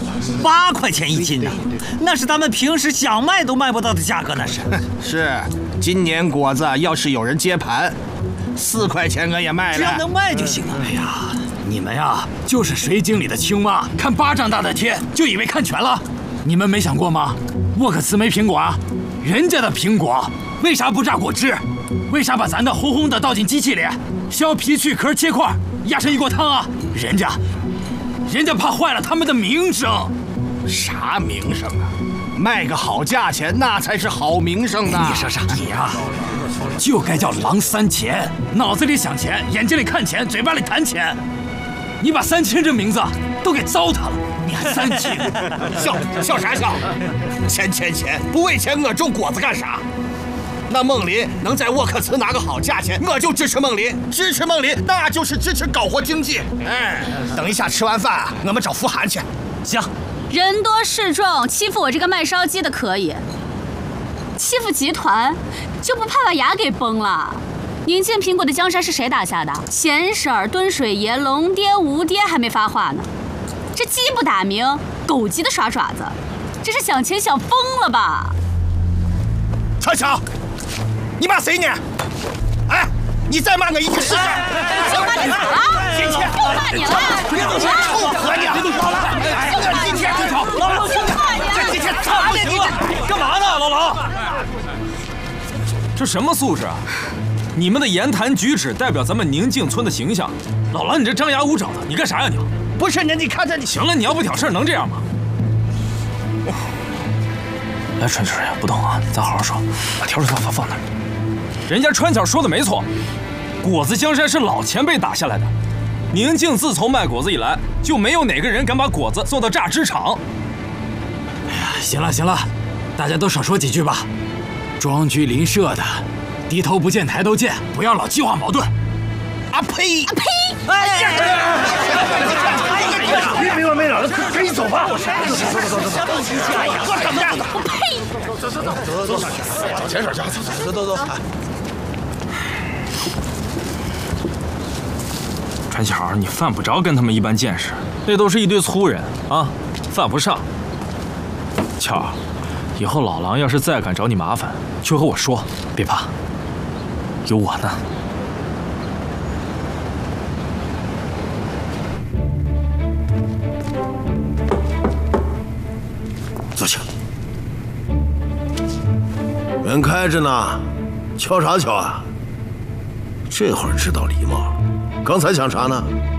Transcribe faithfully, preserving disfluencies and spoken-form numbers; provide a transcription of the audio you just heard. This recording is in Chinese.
八块钱一斤呢，那是咱们平时想卖都卖不到的价格，那是。 是，今年果子要是有人接盘，四块钱我也卖了。 只要能卖就行了。 哎呀，你们呀，就是水井里的青蛙，看巴掌大的天就以为看全了。你们没想过吗？沃克茨梅苹果啊，人家的苹果为啥不榨果汁？为啥把咱的红红的倒进机器里，削皮去壳切块，压成一锅汤啊？人家，人家怕坏了他们的名声。 啥名声啊？卖个好价钱，那才是好名声呢。 你说啥？你呀、啊，就该叫狼三钱，脑子里想钱，眼睛里看钱，嘴巴里谈钱。你把三千这名字都给糟蹋了，你还三千？ 笑笑啥笑？钱钱钱，不为钱我种果子干啥？那梦林能在沃克茨拿个好价钱，我就支持梦林，支持梦林那就是支持搞活经济。哎，等一下吃完饭，我们找福涵去。 行。 人多势众，欺负我这个卖烧鸡的可以，欺负集团就不怕把牙给崩了？宁静苹果的江山是谁打下的？钱婶儿、敦水爷、龙爹、吴爹还没发话呢，这鸡不打鸣，狗急的耍爪子，这是想钱想疯了吧？ 川桥，你骂谁呢？哎，你再骂我一句试试。 就骂你咋了？又骂你了？ 臭婆娘！别动手了！这今天就吵，老老就骂你！这今天操你！你这干嘛呢，老老？这什么素质啊？你们的言谈举止代表咱们宁静村的形象。老老，你这张牙舞爪的，你干啥呀你？ 不是你，你看着你。 行了，你要不挑事能这样吗？来，川婶不动啊，咱好好说，把笤帚放放放那儿。人家川巧说的没错，果子江山是老前辈打下来的。宁静自从卖果子以来，就没有哪个人敢把果子做到榨汁厂。 哎呀，行了行了，大家都少说几句吧。庄居邻舍的，低头不见抬头见，不要老激化矛盾。 啊呸！ 啊呸！ 哎呀！ 别没完没了了，赶紧走吧！走走走走走！ 坐上去！ 我呸！ 走走走走走，找钱找钱，走走走走走。 川巧，你犯不着跟他们一般见识，那都是一堆粗人啊，犯不上。巧，以后老狼要是再敢找你麻烦，就和我说，别怕，有我呢。 坐下。门开着呢，敲啥敲啊？这会儿知道礼貌，刚才想啥呢？